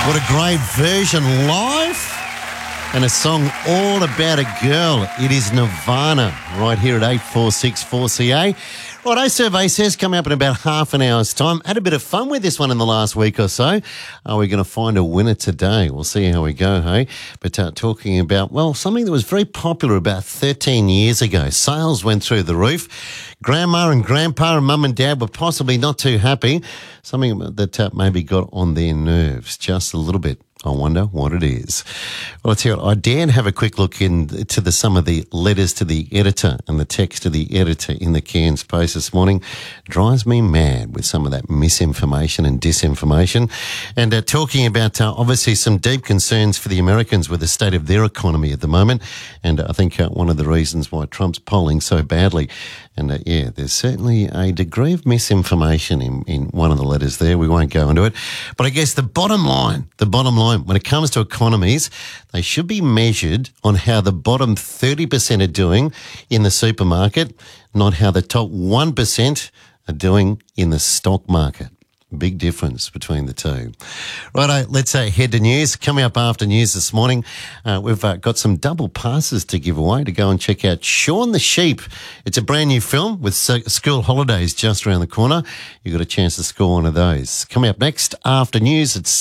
What a great version live. And a song all about a girl. It is Nirvana right here at 846 4CA. Righto, survey says coming up in about half an hour's time. Had a bit of fun with this one in the last week or so. Are we going to find a winner today? We'll see how we go, hey? But talking about, well, something that was very popular about 13 years ago. Sales went through the roof. Grandma and grandpa and mum and dad were possibly not too happy. Something that maybe got on their nerves just a little bit. I wonder what it is. Well, I tell you what, I dared have a quick look into some of the letters to the editor and the text to the editor in the Cairns Post this morning. Drives me mad with some of that misinformation and disinformation. And talking about obviously some deep concerns for the Americans with the state of their economy at the moment. And I think one of the reasons why Trump's polling so badly. And there's certainly a degree of misinformation in one of the letters there. We won't go into it. But I guess the bottom line, when it comes to economies, they should be measured on how the bottom 30% are doing in the supermarket, not how the top 1% are doing in the stock market. Big difference between the two. Righto, let's head to news. Coming up after news this morning, we've got some double passes to give away to go and check out Shaun the Sheep. It's a brand new film with school holidays just around the corner. You've got a chance to score one of those. Coming up next after news at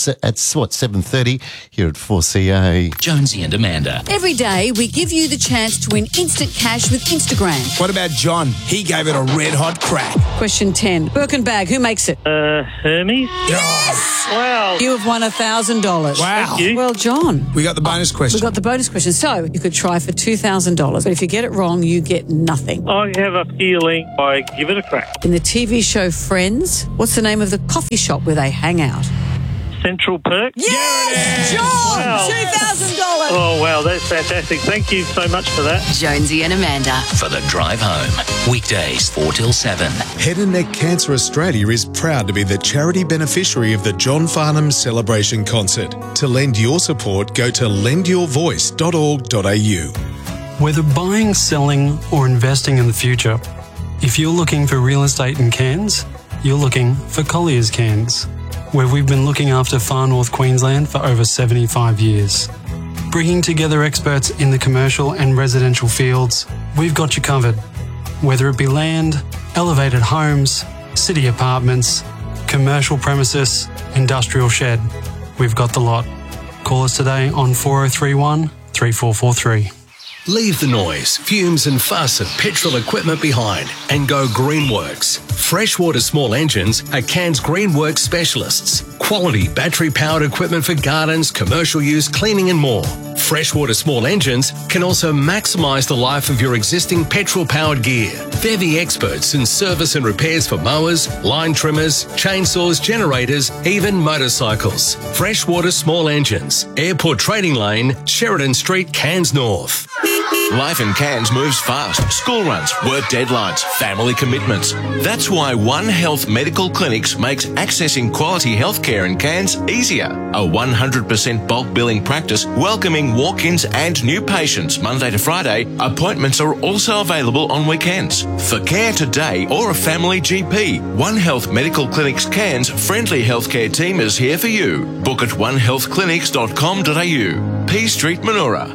7:30 here at 4CA. Jonesy and Amanda. Every day we give you the chance to win instant cash with Instagram. What about John? He gave it a red hot crack. Question 10. Birkin bag, who makes it? Hermes? Yes! Wow. You have won $1,000. Wow. Thank you. Well, John. We got the bonus question. We got the bonus question. So you could try for $2,000, but if you get it wrong, you get nothing. I have a feeling I give it a crack. In the TV show Friends, what's the name of the coffee shop where they hang out? Central Perk? Yes! John! Wow. $2,000! Oh, wow, that's fantastic. Thank you so much for that. Jonesy and Amanda. For the drive home. Weekdays 4 till 7. Head and Neck Cancer Australia is proud to be the charity beneficiary of the John Farnham Celebration Concert. To lend your support, go to lendyourvoice.org.au. Whether buying, selling or investing in the future, if you're looking for real estate in Cairns, you're looking for Collier's Cairns, where we've been looking after far north Queensland for over 75 years. Bringing together experts in the commercial and residential fields, we've got you covered. Whether it be land, elevated homes, city apartments, commercial premises, industrial shed, we've got the lot. Call us today on 4031 3443. Leave the noise, fumes and fuss of petrol equipment behind and go Greenworks. Freshwater Small Engines are Cairns Greenworks specialists. Quality battery-powered equipment for gardens, commercial use, cleaning and more. Freshwater Small Engines can also maximise the life of your existing petrol-powered gear. They're the experts in service and repairs for mowers, line trimmers, chainsaws, generators, even motorcycles. Freshwater Small Engines, Airport Trading Lane, Sheridan Street, Cairns North. Life in Cairns moves fast. School runs, work deadlines, family commitments. That's why One Health Medical Clinics makes accessing quality healthcare in Cairns easier. A 100% bulk billing practice welcoming walk-ins and new patients Monday to Friday. Appointments are also available on weekends. For care today or a family GP, One Health Medical Clinics Cairns friendly healthcare team is here for you. Book at onehealthclinics.com.au. P Street, Manoora.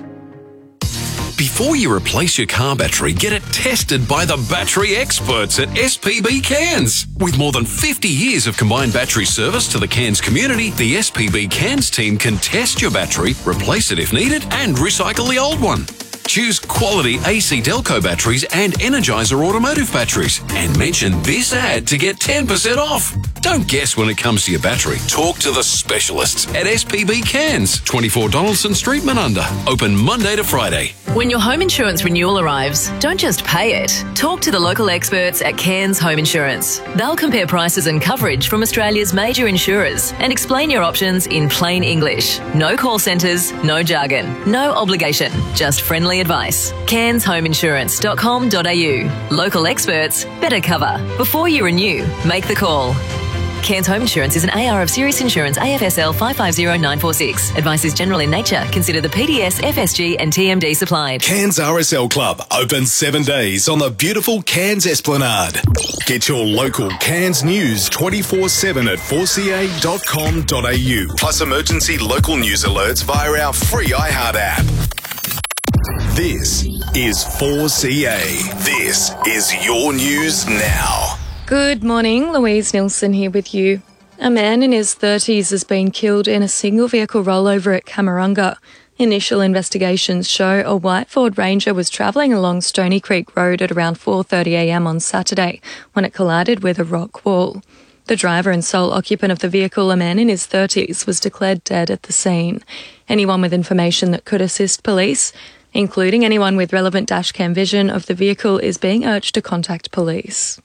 Before you replace your car battery, get it tested by the battery experts at SPB Cairns. With more than 50 years of combined battery service to the Cairns community, the SPB Cairns team can test your battery, replace it if needed, and recycle the old one. Choose quality AC Delco batteries and Energizer automotive batteries. And mention this ad to get 10% off. Don't guess when it comes to your battery. Talk to the specialists at SPB Cairns, 24 Donaldson Street, Manunda. Open Monday to Friday. When your home insurance renewal arrives, don't just pay it. Talk to the local experts at Cairns Home Insurance. They'll compare prices and coverage from Australia's major insurers and explain your options in plain English. No call centres, no jargon, no obligation, just friendly advice. CairnsHomeInsurance.com.au. Local experts, better cover. Before you renew, make the call. Cairns Home Insurance is an AR of Sirius Insurance AFSL 550946. Advice is general in nature. Consider the PDS, FSG and TMD supplied. Cairns RSL Club open 7 days on the beautiful Cairns Esplanade. Get your local Cairns news 24/7 at 4ca.com.au. Plus emergency local news alerts via our free iHeart app. This is 4CA. This is your news now. Good morning, Louise Nilsson here with you. A man in his 30s has been killed in a single vehicle rollover at Camarunga. Initial investigations show a white Ford Ranger was travelling along Stony Creek Road at around 4:30am on Saturday when it collided with a rock wall. The driver and sole occupant of the vehicle, a man in his 30s, was declared dead at the scene. Anyone with information that could assist police, including anyone with relevant dashcam vision of the vehicle, is being urged to contact police.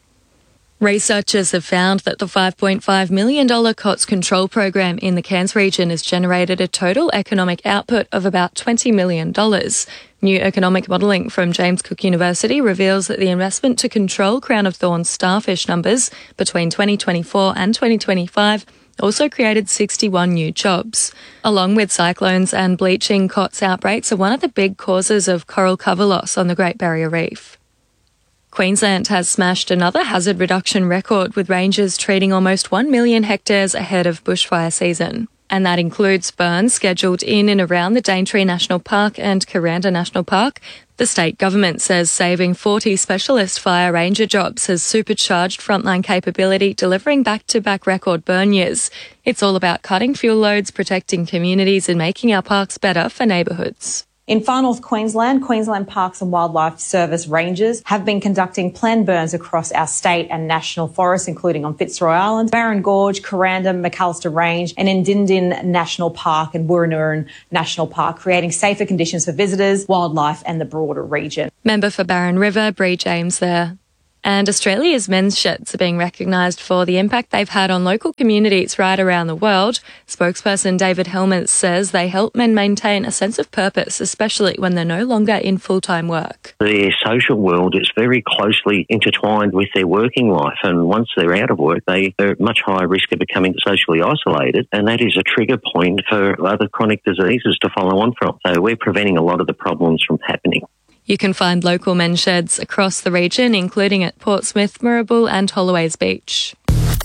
Researchers have found that the $5.5 million COTS control program in the Cairns region has generated a total economic output of about $20 million. New economic modelling from James Cook University reveals that the investment to control Crown of Thorns starfish numbers between 2024 and 2025 also created 61 new jobs. Along with cyclones and bleaching, COTS outbreaks are one of the big causes of coral cover loss on the Great Barrier Reef. Queensland has smashed another hazard reduction record, with rangers treating almost 1 million hectares ahead of bushfire season. And that includes burns scheduled in and around the Daintree National Park and Kuranda National Park. The state government says saving 40 specialist fire ranger jobs has supercharged frontline capability, delivering back-to-back record burn years. It's all about cutting fuel loads, protecting communities and making our parks better for neighbourhoods. In Far North Queensland, Queensland Parks and Wildlife Service rangers have been conducting planned burns across our state and national forests, including on Fitzroy Island, Barron Gorge, Kuranda, McAllister Range, and in Dindin National Park and Wurrunurrun National Park, creating safer conditions for visitors, wildlife and the broader region. Member for Barron River, Bree James there. And Australia's men's sheds are being recognised for the impact they've had on local communities right around the world. Spokesperson David Helmets says they help men maintain a sense of purpose, especially when they're no longer in full-time work. Their social world is very closely intertwined with their working life, and once they're out of work, they are at much higher risk of becoming socially isolated, and that is a trigger point for other chronic diseases to follow on from. So we're preventing a lot of the problems from happening. You can find local men's sheds across the region, including at Portsmouth, Moorabool and Holloways Beach.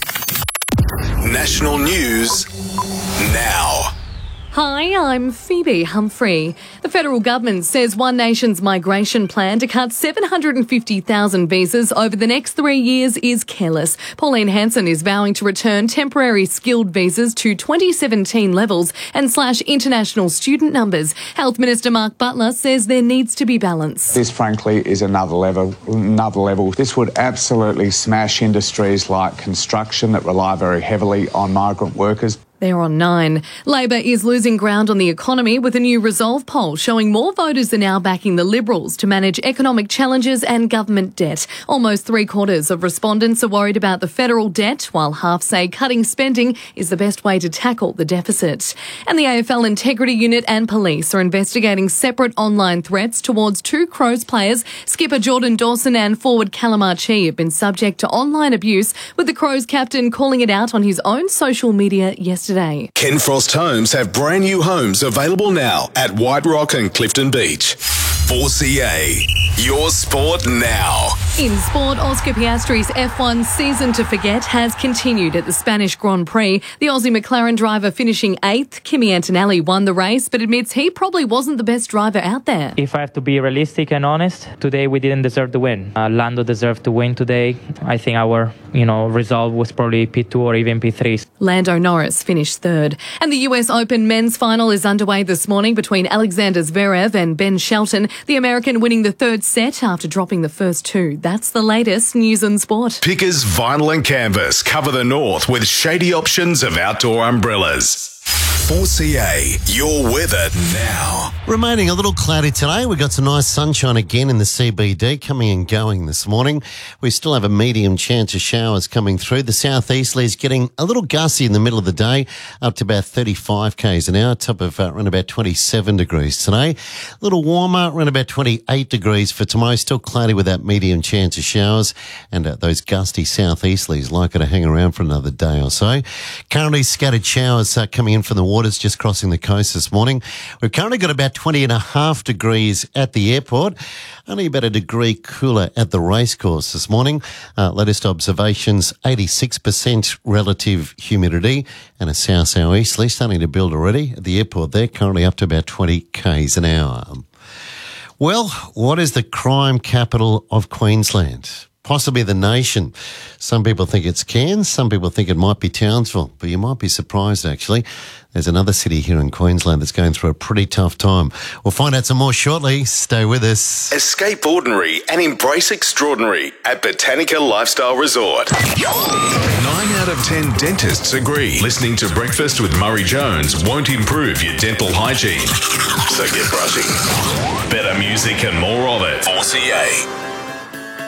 National news now. Hi, I'm Phoebe Humphrey. The federal government says One Nation's migration plan to cut 750,000 visas over the next 3 years is careless. Pauline Hanson is vowing to return temporary skilled visas to 2017 levels and slash international student numbers. Health Minister Mark Butler says there needs to be balance. This, frankly, is another level. This would absolutely smash industries like construction that rely very heavily on migrant workers. They're on 9. Labor is losing ground on the economy, with a new Resolve poll showing more voters are now backing the Liberals to manage economic challenges and government debt. Almost 3/4 of respondents are worried about the federal debt, while half say cutting spending is the best way to tackle the deficit. And the AFL Integrity Unit and police are investigating separate online threats towards 2 Crows players. Skipper Jordan Dawson and forward Callum Archie have been subject to online abuse, with the Crows captain calling it out on his own social media yesterday. Ken Frost Homes have brand new homes available now at White Rock and Clifton Beach. 4CA, your sport now. In sport, Oscar Piastri's F1 season to forget has continued at the Spanish Grand Prix. The Aussie McLaren driver finishing 8th. Kimi Antonelli won the race, but admits he probably wasn't the best driver out there. If I have to be realistic and honest, today we didn't deserve to win. Lando deserved to win today. I think our, result was probably P2 or even P3. Lando Norris finished 3rd. And the US Open men's final is underway this morning between Alexander Zverev and Ben Shelton. The American winning the 3rd set after dropping the first 2. That's the latest news and sport. Pickers Vinyl and Canvas cover the north with shady options of outdoor umbrellas. 4CA, your weather now. Remaining a little cloudy today. We've got some nice sunshine again in the CBD coming and going this morning. We still have a medium chance of showers coming through. The southeasterly is getting a little gusty in the middle of the day, up to about 35 k's an hour, top of around about 27 degrees today. A little warmer, around about 28 degrees for tomorrow. Still cloudy with that medium chance of showers, and those gusty southeasterlies likely to hang around for another day or so. Currently scattered showers coming in from the waters just crossing the coast this morning. We've currently got about 20.5 degrees at the airport, only about a degree cooler at the racecourse this morning. Latest observations, 86% relative humidity and a south-southeasterly starting to build already at the airport there, currently up to about 20 k's an hour. Well, what is the crime capital of Queensland? Possibly the nation. Some people think it's Cairns, some people think it might be Townsville, but you might be surprised actually. There's another city here in Queensland that's going through a pretty tough time. We'll find out some more shortly. Stay with us. Escape ordinary and embrace extraordinary at Botanica Lifestyle Resort. 9 out of 10 dentists agree listening to Breakfast with Murray Jones won't improve your dental hygiene. So get brushing. Better music and more of it. 4CA.